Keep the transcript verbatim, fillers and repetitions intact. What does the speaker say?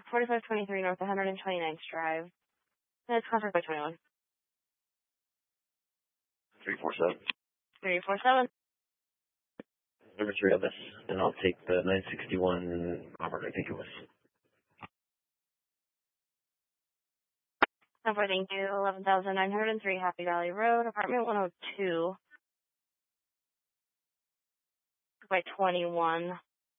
forty-five twenty-three North one hundred twenty-ninth Drive. And it's contract by twenty-one. three four seven. three four seven. Number three of this, and I'll take the nine sixty-one Robert, I think it was. Number, thank you. eleven thousand nine hundred three Happy Valley Road, apartment one oh two by twenty-one.